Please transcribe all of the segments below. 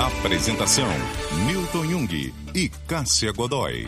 Apresentação: Milton Jung e Cássia Godoy.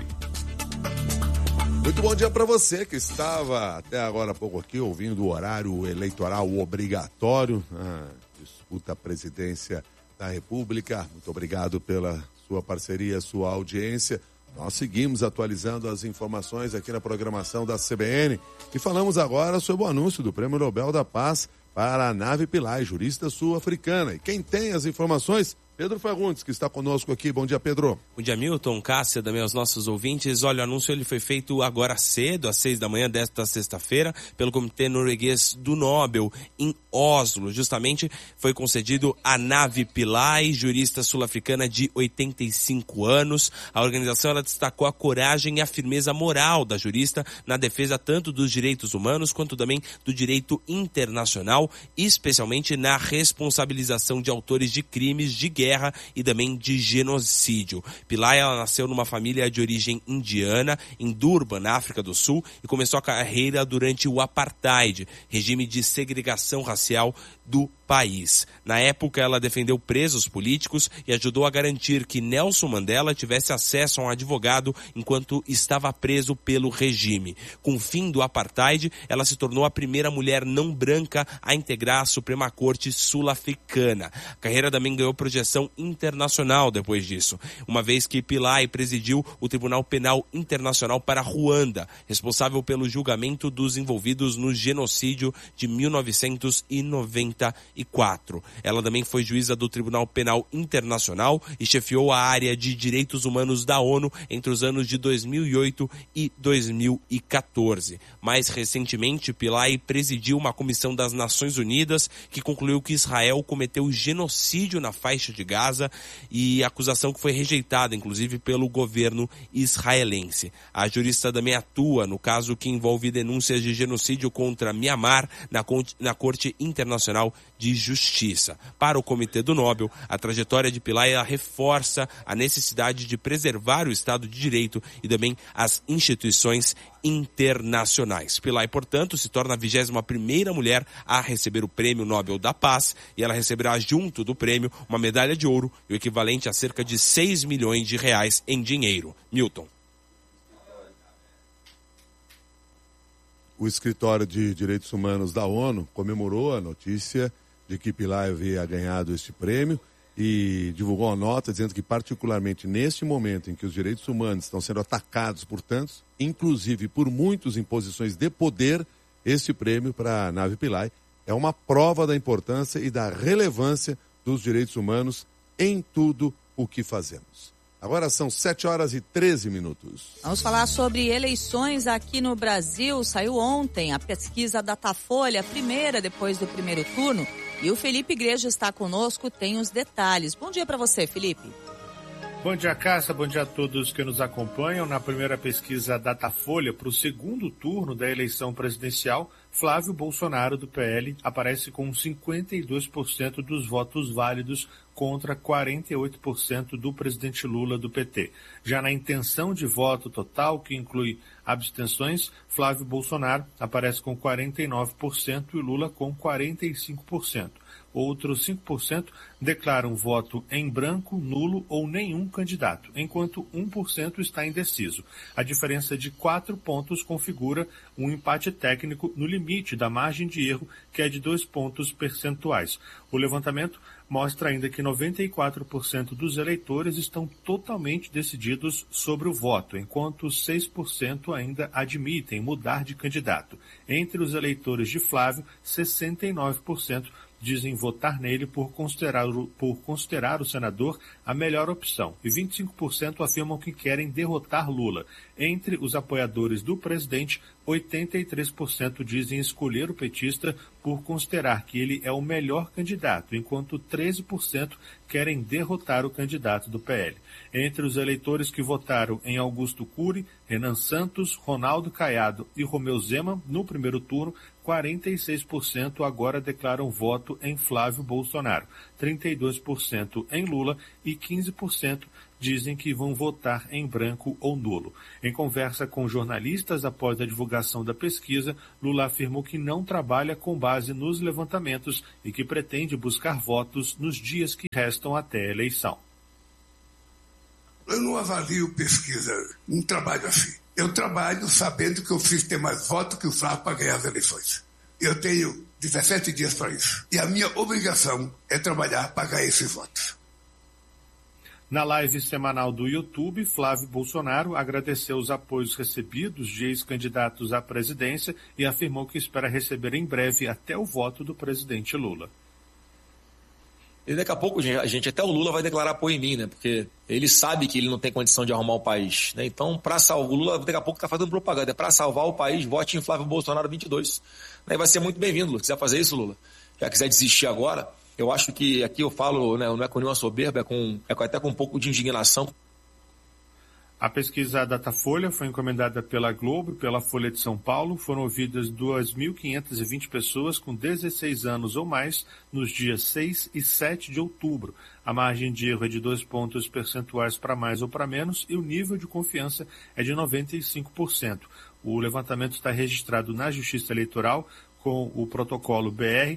Muito bom dia para você que estava até agora há pouco aqui ouvindo o horário eleitoral obrigatório, disputa a presidência da República. Muito obrigado pela sua parceria, sua audiência. Nós seguimos atualizando as informações aqui na programação da CBN e falamos agora sobre o anúncio do Prêmio Nobel da Paz para a Navi Pillay, jurista sul-africana. E quem tem as informações? Pedro Fagundes, que está conosco aqui. Bom dia, Pedro. Bom dia, Milton, Cássia, também aos nossos ouvintes. Olha, o anúncio ele foi feito agora cedo, às 6 da manhã desta sexta-feira, pelo Comitê Norueguês do Nobel, em Oslo. Justamente foi concedido a Navi Pillay, jurista sul-africana de 85 anos. A organização ela destacou a coragem e a firmeza moral da jurista na defesa tanto dos direitos humanos quanto também do direito internacional, especialmente na responsabilização de autores de crimes de guerra e também de genocídio. Pillay ela nasceu numa família de origem indiana, em Durban, na África do Sul, e começou a carreira durante o Apartheid, regime de segregação racial do país. Na época, ela defendeu presos políticos e ajudou a garantir que Nelson Mandela tivesse acesso a um advogado enquanto estava preso pelo regime. Com o fim do Apartheid, ela se tornou a primeira mulher não branca a integrar a Suprema Corte sul-africana. A carreira também ganhou projeção internacional depois disso, uma vez que Pillay presidiu o Tribunal Penal Internacional para Ruanda, responsável pelo julgamento dos envolvidos no genocídio de 1994. Ela também foi juíza do Tribunal Penal Internacional e chefiou a área de direitos humanos da ONU entre os anos de 2008 e 2014. Mais recentemente, Pillay presidiu uma comissão das Nações Unidas que concluiu que Israel cometeu genocídio na faixa de Gaza, e acusação que foi rejeitada, inclusive, pelo governo israelense. A jurista também atua no caso que envolve denúncias de genocídio contra Mianmar na Corte Internacional de Justiça. Para o Comitê do Nobel, a trajetória de Pillay reforça a necessidade de preservar o Estado de Direito e também as instituições internacionais. Pillay, portanto, se torna a 21ª mulher a receber o Prêmio Nobel da Paz, e ela receberá junto do prêmio uma medalha de ouro e o equivalente a cerca de 6 milhões de reais em dinheiro. Milton. O Escritório de Direitos Humanos da ONU comemorou a notícia de que Pillay havia ganhado este prêmio e divulgou uma nota dizendo que, particularmente neste momento em que os direitos humanos estão sendo atacados por tantos, inclusive por muitos em posições de poder, este prêmio para a Navi Pillay é uma prova da importância e da relevância dos direitos humanos em tudo o que fazemos. Agora são 7h13. Vamos falar sobre eleições aqui no Brasil. Saiu ontem a pesquisa Datafolha, a primeira depois do primeiro turno. E o Felipe Igreja está conosco, tem os detalhes. Bom dia para você, Felipe. Bom dia, Cássia. Bom dia a todos que nos acompanham. Na primeira pesquisa Datafolha, para o segundo turno da eleição presidencial, Flávio Bolsonaro, do PL, aparece com 52% dos votos válidos contra 48% do presidente Lula, do PT. Já na intenção de voto total, que inclui abstenções, Flávio Bolsonaro aparece com 49% e Lula com 45%. Outros 5% declaram voto em branco, nulo ou nenhum candidato, enquanto 1% está indeciso. A diferença de 4 pontos configura um empate técnico no limite da margem de erro, que é de 2 pontos percentuais. O levantamento mostra ainda que 94% dos eleitores estão totalmente decididos sobre o voto, enquanto 6% ainda admitem mudar de candidato. Entre os eleitores de Flávio, 69% dizem votar nele por considerar o senador a melhor opção, e 25% afirmam que querem derrotar Lula. Entre os apoiadores do presidente, 83% dizem escolher o petista por considerar que ele é o melhor candidato, enquanto 13% querem derrotar o candidato do PL. Entre os eleitores que votaram em Augusto Cury, Renan Santos, Ronaldo Caiado e Romeu Zema no primeiro turno, 46% agora declaram voto em Flávio Bolsonaro, 32% em Lula e 15% dizem que vão votar em branco ou nulo. Em conversa com jornalistas após a divulgação da pesquisa, Lula afirmou que não trabalha com base nos levantamentos e que pretende buscar votos nos dias que restam até a eleição. Eu não avalio pesquisa, não trabalho assim. Eu trabalho sabendo que eu preciso ter mais votos que o Flávio para ganhar as eleições. Eu tenho 17 dias para isso. E a minha obrigação é trabalhar para ganhar esses votos. Na live semanal do YouTube, Flávio Bolsonaro agradeceu os apoios recebidos de ex-candidatos à presidência e afirmou que espera receber em breve até o voto do presidente Lula. E daqui a pouco, gente, até o Lula vai declarar apoio em mim, né? Porque ele sabe que ele não tem condição de arrumar o país, né? Então, para salvar o Lula, daqui a pouco está fazendo propaganda. É para salvar o país, vote em Flávio Bolsonaro 22. Né? Vai ser muito bem-vindo, Lula. Se quiser fazer isso, Lula, já quiser desistir agora, eu acho que aqui eu falo, né, não é com nenhuma soberba, até com um pouco de indignação. A pesquisa Datafolha foi encomendada pela Globo e pela Folha de São Paulo. Foram ouvidas 2.520 pessoas com 16 anos ou mais nos dias 6 e 7 de outubro. A margem de erro é de 2 pontos percentuais para mais ou para menos e o nível de confiança é de 95%. O levantamento está registrado na Justiça Eleitoral com o protocolo BR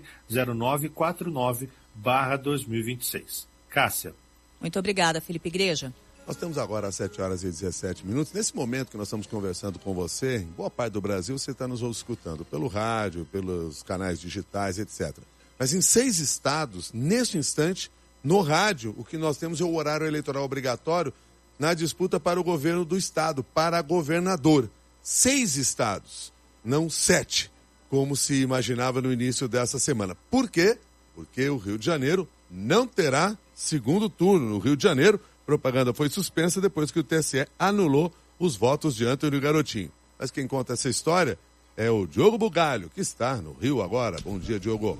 0949/2026. Cássia. Muito obrigada, Felipe Igreja. Nós temos agora às 7h17. Nesse momento que nós estamos conversando com você, em boa parte do Brasil você está nos escutando pelo rádio, pelos canais digitais, etc. Mas em 6 estados, neste instante, no rádio, o que nós temos é o horário eleitoral obrigatório na disputa para o governo do estado, para governador. 6 estados, não 7, como se imaginava no início dessa semana. Por quê? Porque o Rio de Janeiro não terá segundo turno. No Rio de Janeiro, propaganda foi suspensa depois que o TSE anulou os votos de Antônio Garotinho. Mas quem conta essa história é o Diogo Bugalho, que está no Rio agora. Bom dia, Diogo.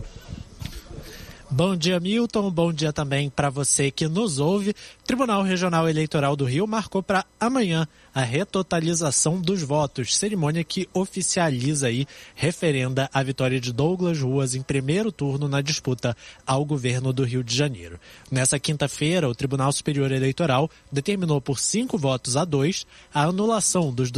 Bom dia, Milton. Bom dia também para você que nos ouve. Tribunal Regional Eleitoral do Rio marcou para amanhã a retotalização dos votos, cerimônia que oficializa e referenda a vitória de Douglas Ruas em primeiro turno na disputa ao governo do Rio de Janeiro. Nessa quinta-feira, o Tribunal Superior Eleitoral determinou por 5-2 a anulação dos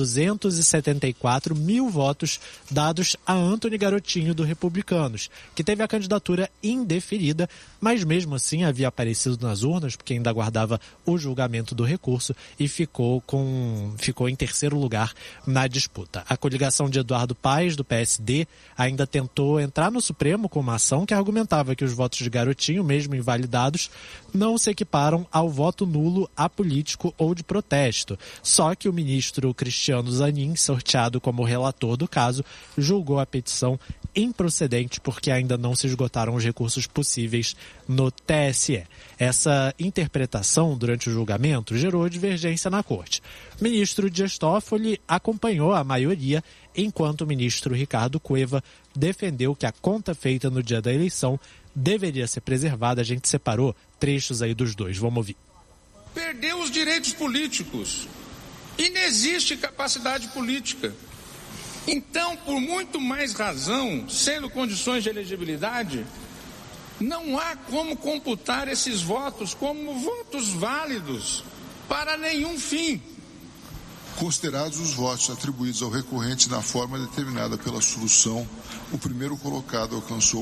274 mil votos dados a Antônio Garotinho do Republicanos, que teve a candidatura indeferida, mas mesmo assim havia aparecido nas urnas, porque ainda aguardava o julgamento do recurso e ficou em terceiro lugar na disputa. A coligação de Eduardo Paes, do PSD, ainda tentou entrar no Supremo com uma ação que argumentava que os votos de Garotinho, mesmo invalidados, não se equiparam ao voto nulo apolítico ou de protesto. Só que o ministro Cristiano Zanin, sorteado como relator do caso, julgou a petição improcedente porque ainda não se esgotaram os recursos possíveis no TSE. Essa interpretação durante o julgamento gerou divergência na corte. O ministro Dias Toffoli acompanhou a maioria, enquanto o ministro Ricardo Cueva defendeu que a conta feita no dia da eleição deveria ser preservada. A gente separou trechos aí dos dois. Vamos ouvir. Perdeu os direitos políticos. Inexiste capacidade política. Então, por muito mais razão, sendo condições de elegibilidade, não há como computar esses votos como votos válidos para nenhum fim. Considerados os votos atribuídos ao recorrente na forma determinada pela solução, o primeiro colocado alcançou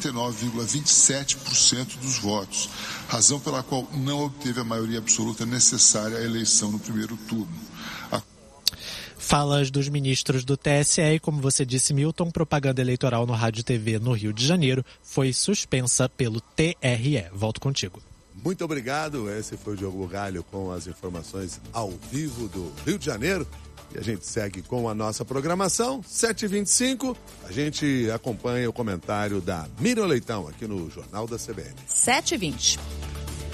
49,27% dos votos, razão pela qual não obteve a maioria absoluta necessária à eleição no primeiro turno. Falas dos ministros do TSE e, como você disse, Milton, propaganda eleitoral no Rádio e TV no Rio de Janeiro foi suspensa pelo TRE. Volto contigo. Muito obrigado. Esse foi o Diogo Bugalho com as informações ao vivo do Rio de Janeiro. E a gente segue com a nossa programação. 7h25, a gente acompanha o comentário da Miriam Leitão aqui no Jornal da CBN. 7h20.